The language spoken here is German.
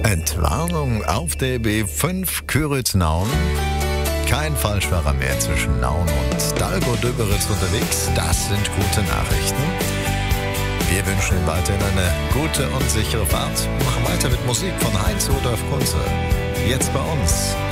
Entwarnung auf der B5 Küritz-Nauen. Kein Falschfahrer mehr zwischen Nauen und Dalgo-Döberitz unterwegs. Das sind gute Nachrichten. Wir wünschen Ihnen weiterhin eine gute und sichere Fahrt. Machen weiter mit Musik von Heinz Rudolf Kunze. Jetzt bei uns